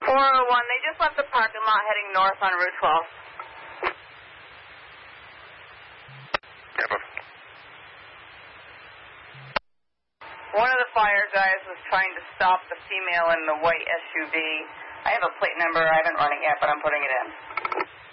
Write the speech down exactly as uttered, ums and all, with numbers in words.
four oh one, they just left the parking lot heading north on Route twelve. One of the fire guys was trying to stop the female in the white S U V. I have a plate number. I haven't run it yet, but I'm putting it in.